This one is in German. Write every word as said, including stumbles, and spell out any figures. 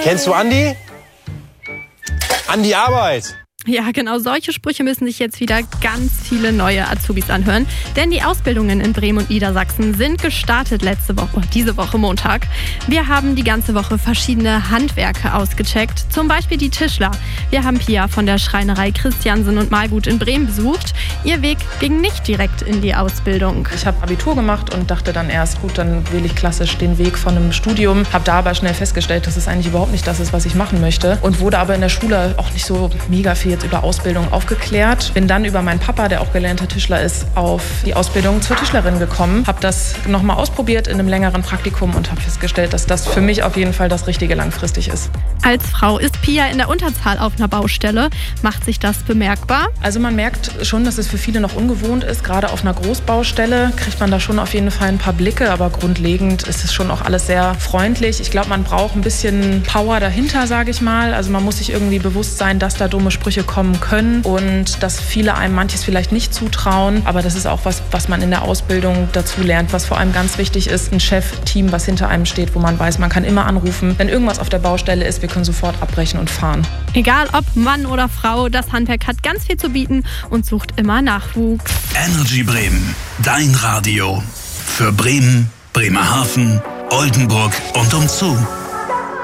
Kennst du Andi? Andi Arbeit. Ja, genau solche Sprüche müssen sich jetzt wieder ganz viele neue Azubis anhören. Denn die Ausbildungen in Bremen und Niedersachsen sind gestartet letzte Woche, diese Woche Montag. Wir haben die ganze Woche verschiedene Handwerke ausgecheckt, zum Beispiel die Tischler. Wir haben Pia von der Schreinerei Christiansen und Malgut in Bremen besucht. Ihr Weg ging nicht direkt in die Ausbildung. Ich habe Abitur gemacht und dachte dann erst, gut, dann wähle ich klassisch den Weg von einem Studium. Habe da aber schnell festgestellt, dass es eigentlich überhaupt nicht das ist, was ich machen möchte. Und wurde aber in der Schule auch nicht so mega viel jetzt über Ausbildung aufgeklärt. Bin dann über meinen Papa, der auch gelernter Tischler ist, auf die Ausbildung zur Tischlerin gekommen. Habe das nochmal ausprobiert in einem längeren Praktikum und habe festgestellt, dass das für mich auf jeden Fall das Richtige langfristig ist. Als Frau ist Pia in der Unterzahl auf einer Baustelle. Macht sich das bemerkbar? Also man merkt schon, dass es für viele noch ungewohnt ist. Gerade auf einer Großbaustelle kriegt man da schon auf jeden Fall ein paar Blicke, aber grundlegend ist es schon auch alles sehr freundlich. Ich glaube, man braucht ein bisschen Power dahinter, sage ich mal. Also man muss sich irgendwie bewusst sein, dass da dumme Sprüche kommen können und dass viele einem manches vielleicht nicht zutrauen. Aber das ist auch was, was man in der Ausbildung dazu lernt, was vor allem ganz wichtig ist. Ein Chef-Team, was hinter einem steht, wo man weiß, man kann immer anrufen. Wenn irgendwas auf der Baustelle ist, wir können sofort abbrechen und fahren. Egal ob Mann oder Frau, das Handwerk hat ganz viel zu bieten und sucht immer Nachwuchs. Energy Bremen, dein Radio. Für Bremen, Bremerhaven, Oldenburg und umzu.